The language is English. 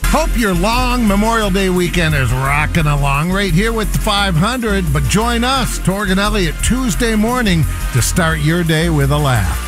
Hope your long Memorial Day weekend is rocking along right here with the 500. But join us, Torg and Elliott, Tuesday morning to start your day with a laugh.